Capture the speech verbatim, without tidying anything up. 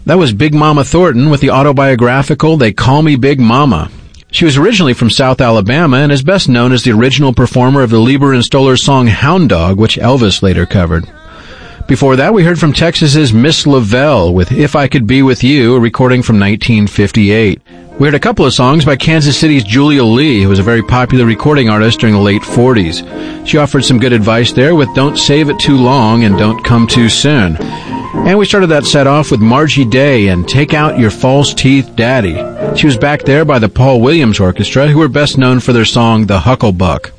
That was Big Mama Thornton with the autobiographical They Call Me Big Mama. She was originally from South Alabama and is best known as the original performer of the Leiber and Stoller song Hound Dog, which Elvis later covered. Before that, we heard from Texas's Miss Lavelle with If I Could Be With You, a recording from nineteen fifty-eight. We heard a couple of songs by Kansas City's Julia Lee, who was a very popular recording artist during the late forties. She offered some good advice there with Don't Save It Too Long and Don't Come Too Soon. And we started that set off with Margie Day and Take Out Your False Teeth Daddy. She was backed there by the Paul Williams Orchestra, who were best known for their song The Hucklebuck.